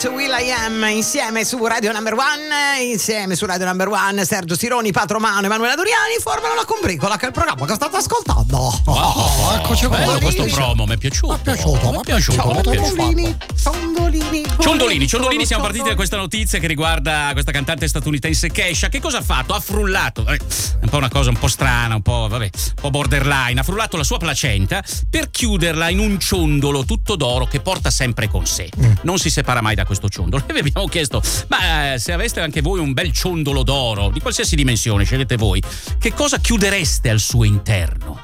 will.i.am insieme su Radio Number One, Sergio Sironi, Patromano, Emanuela Doriani formano la combricola, che è il programma che state ascoltando. Eccoci qua. Questo promo mi è piaciuto. Ciondolini, siamo partiti da questa notizia che riguarda questa cantante statunitense Kesha. Che cosa ha fatto? Ha frullato, è un po' una cosa un po' strana, un po' borderline. Ha frullato la sua placenta per chiuderla in un ciondolo tutto d'oro che porta sempre con sé. Non si separa mai da questo ciondolo. E vi abbiamo chiesto: ma se aveste anche voi un bel ciondolo d'oro di qualsiasi dimensione, scegliete voi, che cosa chiudereste al suo interno?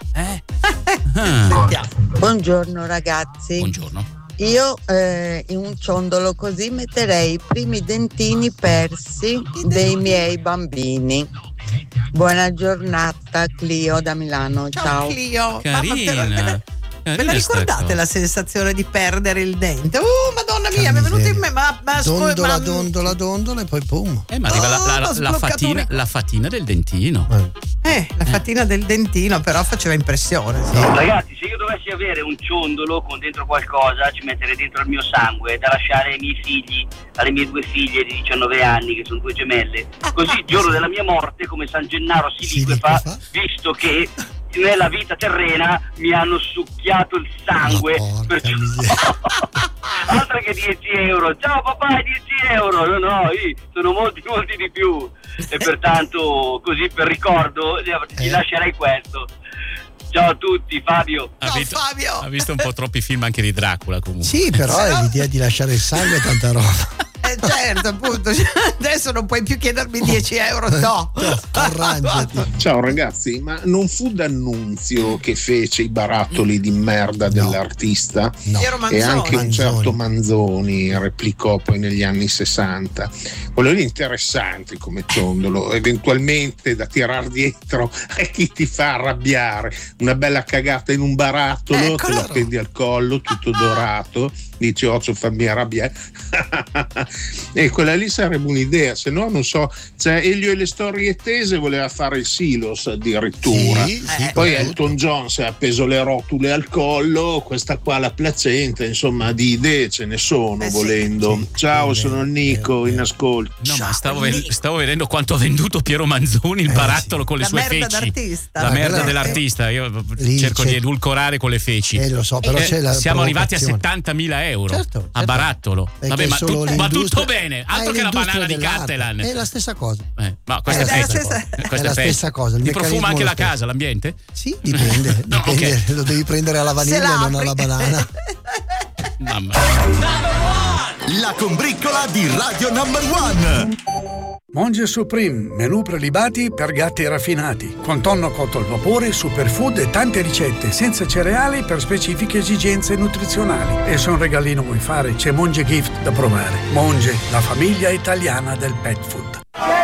Buongiorno ragazzi. Buongiorno. Io in un ciondolo così metterei i primi dentini persi dei miei bambini. Buona giornata, Clio da Milano. Ciao Clio. Carina. Ve la ricordate la sensazione di perdere il dente? Madonna mia, mi è venuto in me. Dondola e poi pum. Ma arriva la fatina del dentino. La fatina del dentino, però faceva impressione. Sì. Ragazzi, se io dovessi avere un ciondolo con dentro qualcosa, ci metterei dentro il mio sangue da lasciare ai miei figli, alle mie 2 figlie di 19 anni, che sono 2 gemelle. Così il giorno della mia morte, come San Gennaro si liquefa, visto che nella vita terrena mi hanno succhiato il sangue, perciò altro che 10 euro. Ciao papà, 10 euro. No, sono molti di più, e pertanto così per ricordo gli lascerei questo. Ciao a tutti, Fabio. Fabio. Ha visto un po' troppi film anche di Dracula, comunque. Sì, però l'idea di lasciare il sangue è tanta roba. Certo, appunto, adesso non puoi più chiedermi 10 euro, no. Arrangiati. Ciao ragazzi, ma non fu D'Annunzio che fece i barattoli di merda dell'artista? No. E anche un certo Manzoni replicò poi negli anni 60. Quello lì interessante come ciondolo, eventualmente da tirar dietro a chi ti fa arrabbiare. Una bella cagata in un barattolo, te lo appendi al collo, tutto dorato, dici occhio fammi arrabbiare. E quella lì sarebbe un'idea, se no non so, cioè Elio e le storie tese voleva fare il Silos addirittura, poi Elton John si è appeso le rotule al collo, questa qua la placenta, insomma di idee ce ne sono volendo. Ciao, sono il Nico in ascolto. No, ma stavo vedendo quanto ha venduto Piero Manzoni il barattolo con le sue feci. La merda dell'artista. Io cerco di edulcorare con le feci. Lo so, però siamo arrivati a 70.000 euro a barattolo. Vabbè, ma tutto bene, altro che la banana di Catalan. È la stessa cosa. Ma questa è la stessa cosa. Ti profuma anche la casa, l'ambiente? Sì, dipende. Okay. Lo devi prendere alla vaniglia e non alla banana. Mamma. La combriccola di Radio Number One. Monge Supreme, menù prelibati per gatti raffinati, con tonno cotto al vapore, superfood e tante ricette senza cereali per specifiche esigenze nutrizionali. E se un regalino vuoi fare, c'è Monge Gift da provare. Monge, la famiglia italiana del pet food.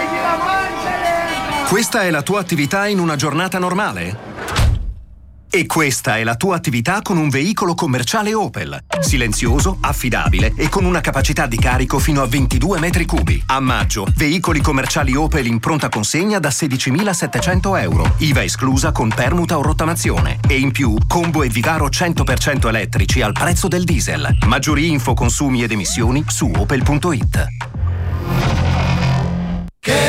Questa è la tua attività in una giornata normale? E questa è la tua attività con un veicolo commerciale Opel. Silenzioso, affidabile e con una capacità di carico fino a 22 metri cubi. A maggio, veicoli commerciali Opel in pronta consegna da 16.700 euro. IVA esclusa con permuta o rottamazione. E in più, combo e Vivaro 100% elettrici al prezzo del diesel. Maggiori info, consumi ed emissioni su opel.it. Che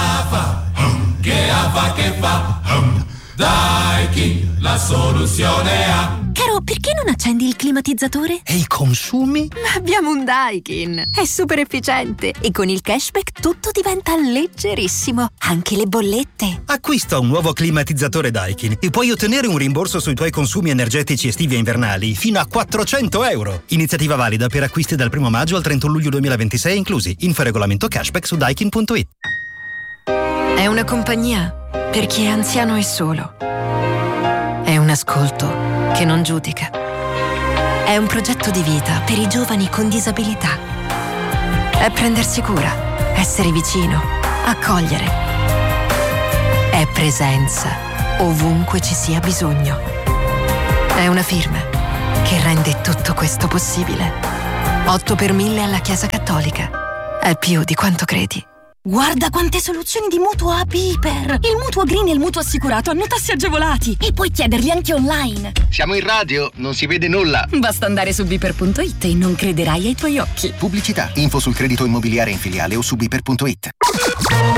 fa? Daikin, la soluzione ha. Caro, perché non accendi il climatizzatore? E i consumi? Ma abbiamo un Daikin, è super efficiente e con il cashback tutto diventa leggerissimo, anche le bollette. Acquista un nuovo climatizzatore Daikin e puoi ottenere un rimborso sui tuoi consumi energetici estivi e invernali fino a 400 euro. Iniziativa valida per acquisti dal 1 maggio al 31 luglio 2026 inclusi. Info regolamento cashback su daikin.it. È una compagnia per chi è anziano e solo. È un ascolto che non giudica. È un progetto di vita per i giovani con disabilità. È prendersi cura, essere vicino, accogliere. È presenza ovunque ci sia bisogno. È una firma che rende tutto questo possibile. 8 per 1000 alla Chiesa Cattolica. È più di quanto credi. Guarda quante soluzioni di mutuo a Biper. Il mutuo green e il mutuo assicurato hanno tassi agevolati e puoi chiederli anche online. Siamo in radio, non si vede nulla. Basta andare su biper.it e non crederai ai tuoi occhi. Pubblicità. Info sul credito immobiliare in filiale o su biper.it.